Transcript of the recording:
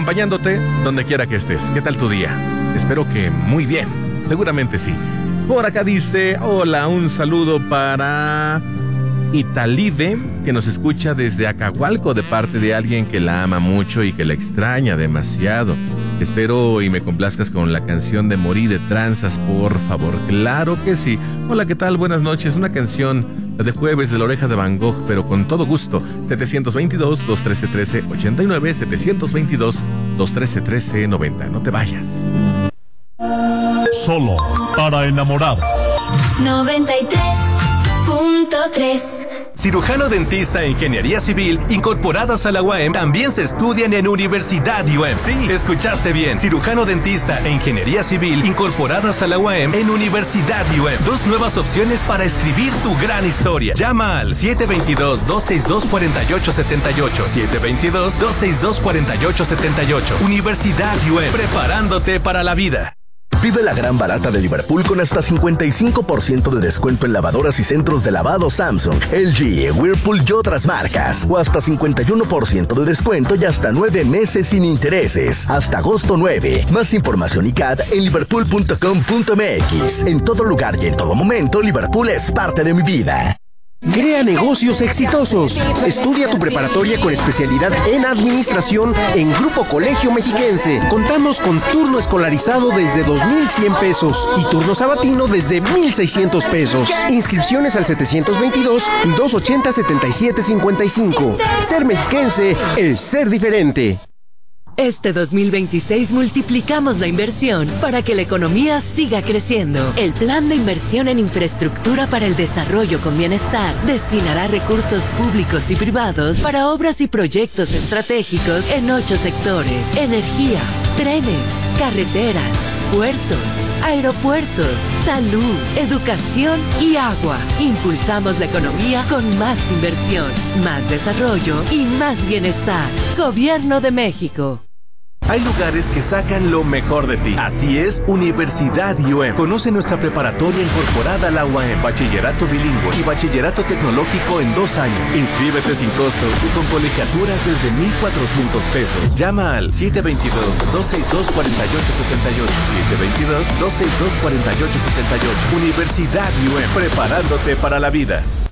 acompañándote donde quiera que estés. ¿Qué tal tu día? Espero que muy bien, seguramente sí. Por acá dice, hola, un saludo para Italive, que nos escucha desde Acahualco de parte de alguien que la ama mucho y que la extraña demasiado. Espero y me complazcas con la canción de Morí de Tranzas, por favor. Claro que sí. Hola, ¿qué tal? Buenas noches. Una canción, la de Jueves de La Oreja de Van Gogh, pero con todo gusto. 722-213-1389, 722-213-1390. No te vayas. Solo para enamorados. 93.3. Cirujano dentista e ingeniería civil incorporadas a la UAM también se estudian en Universidad UAM. Sí, escuchaste bien. Cirujano dentista e ingeniería civil incorporadas a la UAM en Universidad UAM. 2 nuevas opciones para escribir tu gran historia. Llama al 722-262-4878. 722-262-4878. Universidad UAM. Preparándote para la vida. Vive la gran barata de Liverpool con hasta 55% de descuento en lavadoras y centros de lavado Samsung, LG, Whirlpool y otras marcas. O hasta 51% de descuento y hasta 9 meses sin intereses. Hasta agosto 9. Más información y CAD en liverpool.com.mx. En todo lugar y en todo momento, Liverpool es parte de mi vida. Crea negocios exitosos. Estudia tu preparatoria con especialidad en administración en Grupo Colegio Mexiquense. Contamos con turno escolarizado desde 2,100 pesos y turno sabatino desde 1,600 pesos. Inscripciones al 722-280-7755. Ser mexiquense es ser diferente. Este 2026 multiplicamos la inversión para que la economía siga creciendo. El Plan de Inversión en Infraestructura para el Desarrollo con Bienestar destinará recursos públicos y privados para obras y proyectos estratégicos en 8 sectores: energía, trenes, carreteras, puertos, aeropuertos, salud, educación y agua. Impulsamos la economía con más inversión, más desarrollo y más bienestar. Gobierno de México. Hay lugares que sacan lo mejor de ti. Así es, Universidad UAM. Conoce nuestra preparatoria incorporada a la UAM, bachillerato bilingüe y bachillerato tecnológico en 2 años. Inscríbete sin costo y con colegiaturas desde 1,400 pesos. Llama al 722-262-4878. 722-262-4878. Universidad UAM, preparándote para la vida.